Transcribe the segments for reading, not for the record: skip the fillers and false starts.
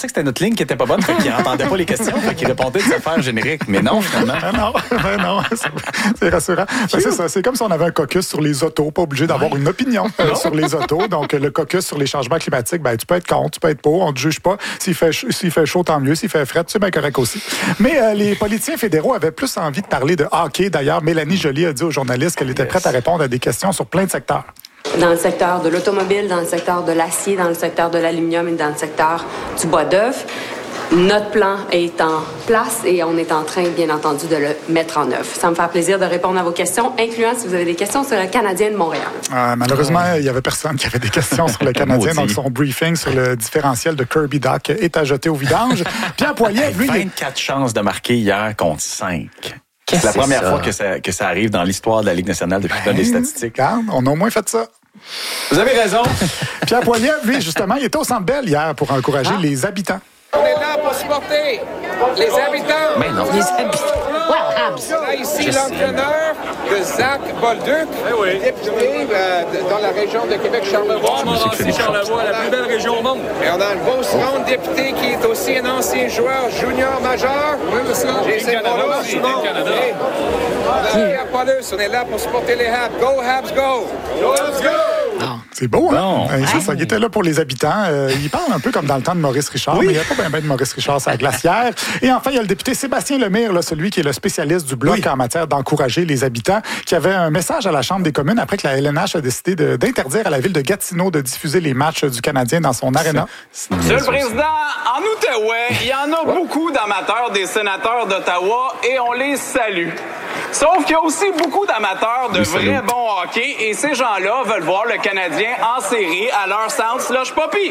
pensait que c'était notre ligne qui était pas bonne, fait qu'il n'entendait pas les questions, fait qu'il répondait de affaires génériques. Mais non, finalement. Non, c'est rassurant. C'est ça. C'est comme si on avait un caucus sur les autos, pas obligé d'avoir une opinion sur les autos. Donc, le caucus sur les changements climatiques, tu peux être contre, tu peux être pour, on te juge pas. S'il fait chaud, tant mieux. S'il fait frais, c'est bien correct aussi. Mais les politiciens fédéraux avaient plus envie de parler de hockey. D'ailleurs, Mélanie Joly a dit aux journalistes qu'elle était prête à répondre à des questions sur plein de secteurs. Dans le secteur de l'automobile, dans le secteur de l'acier, dans le secteur de l'aluminium et dans le secteur du bois d'œuf. Notre plan est en place et on est en train, bien entendu, de le mettre en œuvre. Ça me fait plaisir de répondre à vos questions, incluant si vous avez des questions sur le Canadien de Montréal. Malheureusement, il n'y avait personne qui avait des questions sur le Canadien, donc son briefing sur le différentiel de Kirby Dach est à jeter au vidange. Pierre Poilievre, lui... 24 chances de marquer hier contre 5. C'est la première fois que ça arrive dans l'histoire de la Ligue nationale depuis qu'on a des statistiques. On a au moins fait ça. Vous avez raison. Pierre Poilievre, lui, justement, il était au Centre Bell hier pour encourager les habitants. On est là pour supporter les habitants. Mais non. Les habitants. Wow, Habs. On a ici l'entraîneur de Zach Bolduc, député dans la région de Québec-Charlevoix. Charlevoix, la plus belle région au monde. Et on a un beau second député qui est aussi un ancien joueur junior majeur. Oui, monsieur. J'ai Canada. Pierre Paulus, on est là pour supporter les Habs. Go, Habs, go! Go, Habs, go! C'est beau, hein? C'est ça, il était là pour les habitants. Il parle un peu comme dans le temps de Maurice Richard, mais il n'y a pas bien de Maurice Richard sur la glacière. Et enfin, il y a le député Sébastien Lemire, là, celui qui est le spécialiste du Bloc en matière d'encourager les habitants, qui avait un message à la Chambre des communes après que la LNH a décidé d'interdire à la ville de Gatineau de diffuser les matchs du Canadien dans son aréna. Monsieur le Président, en Outaouais, il y en a beaucoup d'amateurs des sénateurs d'Ottawa et on les salue. Sauf qu'il y a aussi beaucoup d'amateurs de vrais bons hockey et ces gens-là veulent voir le Canadien en série à leur centre slush poppy.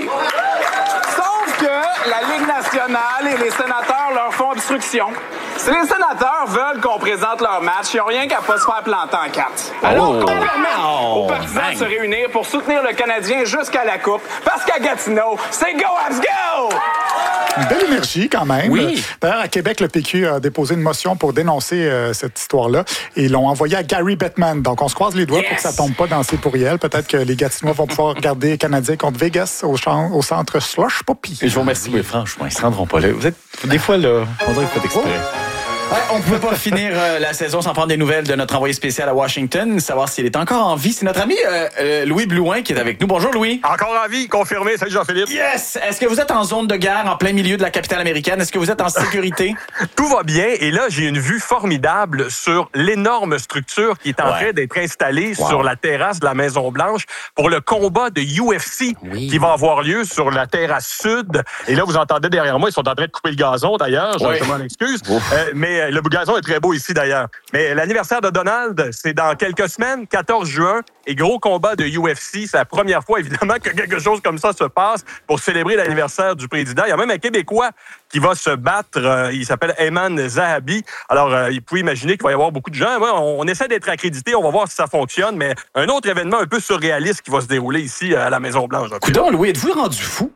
Sauf que la Ligue nationale et les sénateurs leur font obstruction. Si les sénateurs veulent qu'on présente leur match, il n'y a rien qu'à pas se faire planter en quatre. Alors qu'on permet aux partisans de se réunir pour soutenir le Canadien jusqu'à la Coupe, parce qu'à Gatineau, c'est Go Habs Go! Une belle énergie quand même. Oui. D'ailleurs, à Québec, le PQ a déposé une motion pour dénoncer cette histoire-là et ils l'ont envoyée à Gary Bettman. Donc, on se croise les doigts pour que ça tombe pas dans ses pourriels. Peut-être que les Gatinois vont pouvoir regarder les Canadiens contre Vegas au centre Slush Poppy. Et je vous remercie, mais franchement, ils se rendront pas là. Vous êtes, des fois, là, on dirait que vous faites exprès. Ouais, on ne pouvait pas finir la saison sans prendre des nouvelles de notre envoyé spécial à Washington, savoir s'il est encore en vie. C'est notre ami Louis Blouin qui est avec nous. Bonjour Louis. Encore en vie, confirmé. Salut Jean-Philippe. Yes! Est-ce que vous êtes en zone de guerre en plein milieu de la capitale américaine? Est-ce que vous êtes en sécurité? Tout va bien. Et là, j'ai une vue formidable sur l'énorme structure qui est en train d'être installée sur la terrasse de la Maison-Blanche pour le combat de UFC qui va avoir lieu sur la terrasse sud. Et là, vous entendez derrière moi, ils sont en train de couper le gazon d'ailleurs. Je m'en excuse. Mais le gazon est très beau ici d'ailleurs. Mais l'anniversaire de Donald, c'est dans quelques semaines, 14 juin. Et gros combat de UFC. C'est la première fois, évidemment, que quelque chose comme ça se passe pour célébrer l'anniversaire du président. Il y a même un Québécois qui va se battre. Il s'appelle Ayman Zahabi. Alors, vous pouvez imaginer qu'il va y avoir beaucoup de gens. On essaie d'être accrédité. On va voir si ça fonctionne. Mais un autre événement un peu surréaliste qui va se dérouler ici à la Maison-Blanche. Coudonc, Louis, êtes-vous rendu fou?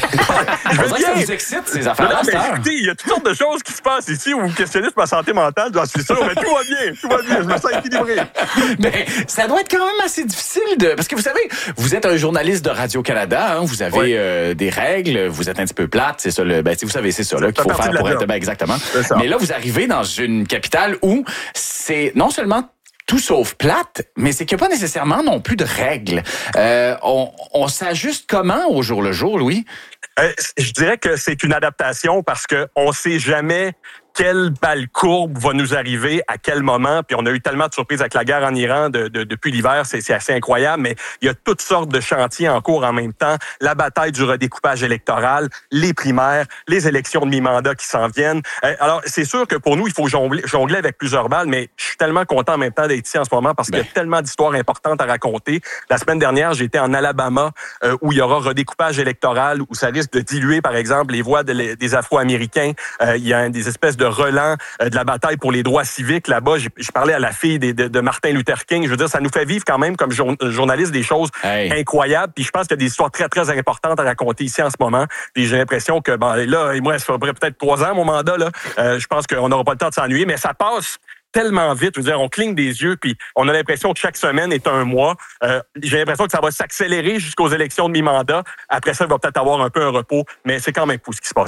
Je veux dire que ça vous excite, ces affaires-là. Écoutez, il y a toutes sortes de choses qui se passent ici où vous questionnez sur ma santé mentale, j'en suis sûr. Mais tout va bien. Je me sens équilibré. Mais ça doit être quand même assez difficile parce que vous savez, vous êtes un journaliste de Radio-Canada, hein, vous avez des règles, vous êtes un petit peu plate, c'est ça, vous savez, c'est ça là, qu'il faut faire pour être exactement. Mais là, vous arrivez dans une capitale où c'est non seulement tout sauf plate, mais c'est qu'il n'y a pas nécessairement non plus de règles. On s'ajuste comment au jour le jour, Louis? Je dirais que c'est une adaptation parce que on sait jamais quelle balle courbe va nous arriver, à quel moment. Puis on a eu tellement de surprises avec la guerre en Iran depuis l'hiver, c'est assez incroyable. Mais il y a toutes sortes de chantiers en cours en même temps. La bataille du redécoupage électoral, les primaires, les élections de mi-mandat qui s'en viennent. Alors, c'est sûr que pour nous, il faut jongler avec plusieurs balles, mais je suis tellement content en même temps d'être ici en ce moment parce qu'il y a tellement d'histoires importantes à raconter. La semaine dernière, j'étais en Alabama où il y aura redécoupage électoral, où ça risque de diluer, par exemple, les voix des Afro-Américains. Il y a des espèces de relents de la bataille pour les droits civiques là-bas. Je parlais à la fille de Martin Luther King. Je veux dire, ça nous fait vivre quand même comme journalistes des choses incroyables. Puis je pense qu'il y a des histoires très, très importantes à raconter ici en ce moment. Puis j'ai l'impression que, là, moi, ça ferait peut-être 3 ans, mon mandat, là. Je pense qu'on n'aura pas le temps de s'ennuyer, mais ça passe tellement vite. Je veux dire, on cligne des yeux, puis on a l'impression que chaque semaine est un mois. J'ai l'impression que ça va s'accélérer jusqu'aux élections de mi-mandat. Après ça, il va peut-être avoir un peu un repos, mais c'est quand même fou ce qui se passe.